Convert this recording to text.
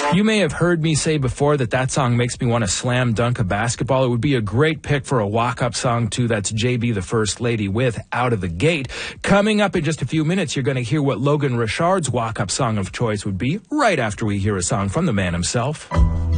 You may have heard me say before that song makes me want to slam dunk a basketball. It would be a great pick for a walk-up song, too. That's JB, the First Lady, with Out of the Gate. Coming up in just a few minutes, you're going to hear what Logan Richard's walk-up song of choice would be right after we hear a song from the man himself.